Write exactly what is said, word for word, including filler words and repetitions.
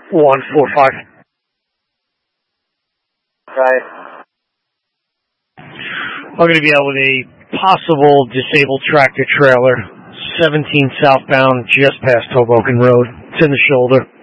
one four five. Right. I'm going to be out with a possible disabled tractor trailer, seventeen southbound, just past Hoboken Road. It's in the shoulder.